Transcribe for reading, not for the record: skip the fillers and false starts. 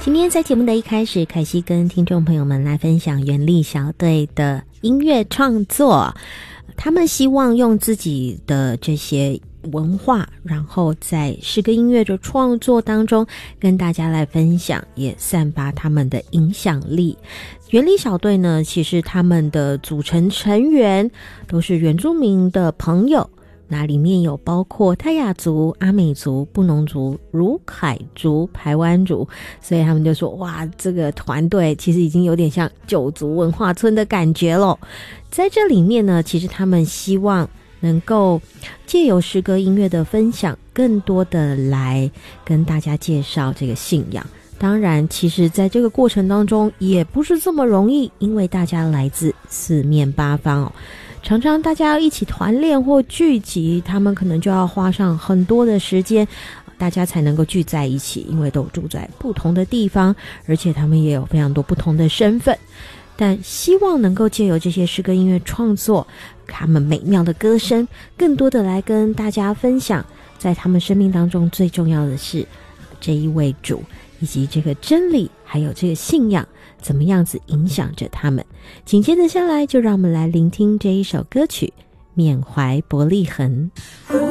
今天在节目的一开始，凯西跟听众朋友们来分享原力小队的音乐创作。他们希望用自己的这些文化，然后在诗歌音乐的创作当中跟大家来分享，也散发他们的影响力。原力小队呢，其实他们的组成成员都是原住民的朋友，那里面有包括泰雅族、阿美族、布农族、鲁凯族、排湾族，所以他们就说哇，这个团队其实已经有点像九族文化村的感觉咯。在这里面呢，其实他们希望能够借由诗歌音乐的分享，更多的来跟大家介绍这个信仰。当然其实在这个过程当中也不是这么容易，因为大家来自四面八方常常大家要一起团练或聚集，他们可能就要花上很多的时间，大家才能够聚在一起，因为都住在不同的地方，而且他们也有非常多不同的身份。但希望能够借由这些诗歌音乐创作，他们美妙的歌声，更多的来跟大家分享，在他们生命当中最重要的是这一位主，以及这个真理，还有这个信仰怎么样子影响着他们。紧接着下来，就让我们来聆听这一首歌曲《缅怀伯利恒》。